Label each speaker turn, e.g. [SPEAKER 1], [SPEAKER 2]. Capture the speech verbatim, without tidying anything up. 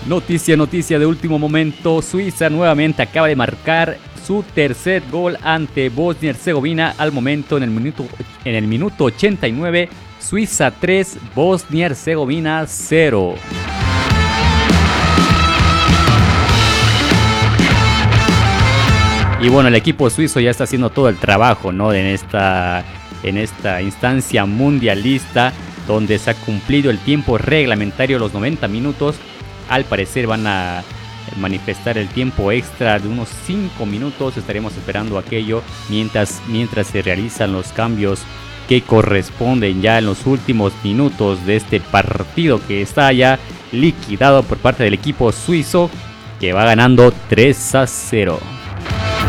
[SPEAKER 1] Noticia, noticia de último momento. Suiza nuevamente acaba de marcar su tercer gol ante Bosnia y Herzegovina al momento en el minuto, en el minuto ochenta y nueve. Suiza tres, Bosnia y Herzegovina cero. Y bueno, el equipo suizo ya está haciendo todo el trabajo, ¿no? En esta, en esta instancia mundialista donde se ha cumplido el tiempo reglamentario, los noventa minutos. Al parecer van a manifestar el tiempo extra de unos cinco minutos. Estaremos esperando aquello mientras, mientras se realizan los cambios que corresponden ya en los últimos minutos de este partido que está ya liquidado por parte del equipo suizo, que va ganando tres a cero.